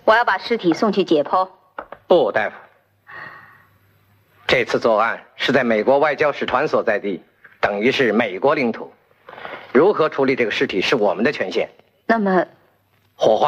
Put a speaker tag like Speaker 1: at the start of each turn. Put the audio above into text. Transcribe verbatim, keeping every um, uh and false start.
Speaker 1: 我要把尸体送去解剖。
Speaker 2: 不，大夫。这次作案是在美国外交使团所在地，等于是美国领土。如何处理这个尸体是我们的权限。
Speaker 1: 那么，
Speaker 2: 火化。